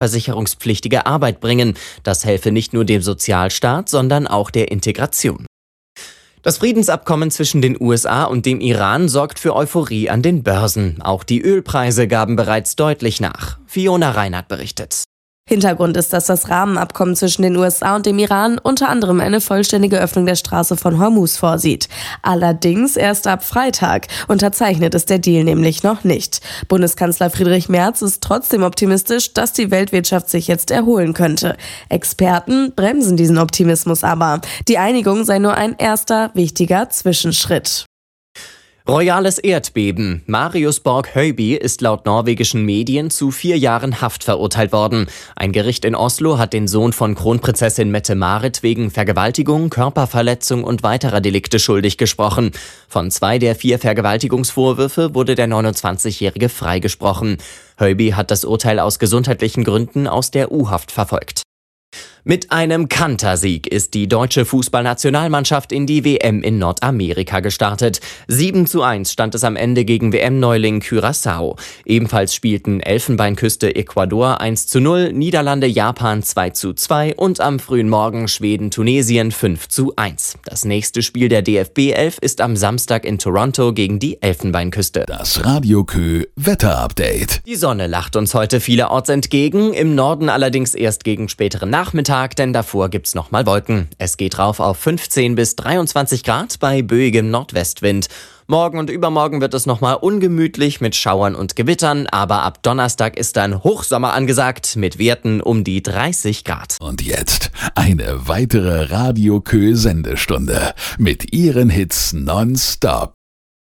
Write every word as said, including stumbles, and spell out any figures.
versicherungspflichtige Arbeit bringen. Das helfe nicht nur dem Sozialstaat, sondern auch der Integration. Das Friedensabkommen zwischen den U S A und dem Iran sorgt für Euphorie an den Börsen. Auch die Ölpreise gaben bereits deutlich nach. Fiona Reinhardt berichtet. Hintergrund ist, dass das Rahmenabkommen zwischen den U S A und dem Iran unter anderem eine vollständige Öffnung der Straße von Hormuz vorsieht. Allerdings erst ab Freitag. Unterzeichnet ist der Deal nämlich noch nicht. Bundeskanzler Friedrich Merz ist trotzdem optimistisch, dass die Weltwirtschaft sich jetzt erholen könnte. Experten bremsen diesen Optimismus aber. Die Einigung sei nur ein erster wichtiger Zwischenschritt. Royales Erdbeben. Marius Borg-Høiby ist laut norwegischen Medien zu vier Jahren Haft verurteilt worden. Ein Gericht in Oslo hat den Sohn von Kronprinzessin Mette-Marit wegen Vergewaltigung, Körperverletzung und weiterer Delikte schuldig gesprochen. Von zwei der vier Vergewaltigungsvorwürfe wurde der neunundzwanzigjährige freigesprochen. Høiby hat das Urteil aus gesundheitlichen Gründen aus der U-Haft verfolgt. Mit einem Kantersieg ist die deutsche Fußballnationalmannschaft in die W M in Nordamerika gestartet. sieben zu eins stand es am Ende gegen W M-Neuling Curaçao. Ebenfalls spielten Elfenbeinküste Ecuador eins zu null, Niederlande Japan zwei zu zwei und am frühen Morgen Schweden Tunesien fünf zu eins. Das nächste Spiel der D F B elf ist am Samstag in Toronto gegen die Elfenbeinküste. Das Radio Kö Wetter-Update. Die Sonne lacht uns heute vielerorts entgegen, im Norden allerdings erst gegen späteren Nachmittag. Denn davor gibt's nochmal Wolken. Es geht rauf auf fünfzehn bis dreiundzwanzig Grad bei böigem Nordwestwind. Morgen und übermorgen wird es nochmal ungemütlich mit Schauern und Gewittern, aber ab Donnerstag ist dann Hochsommer angesagt mit Werten um die dreißig Grad. Und jetzt eine weitere Radio Kö Sendestunde mit ihren Hits nonstop.